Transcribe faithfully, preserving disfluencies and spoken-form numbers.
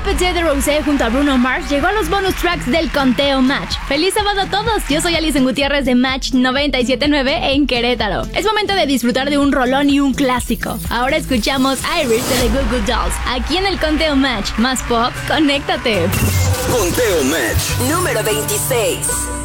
Petit de Rosé junto a Bruno Mars llegó a los bonus tracks del Conteo Match. ¡Feliz sábado a todos! Yo soy Alison Gutiérrez de Match noventa y siete punto nueve en Querétaro. Es momento de disfrutar de un rolón y un clásico. Ahora escuchamos Iris de The Goo Goo Dolls, aquí en el Conteo Match. Más pop, conéctate. Conteo Match número veintiséis.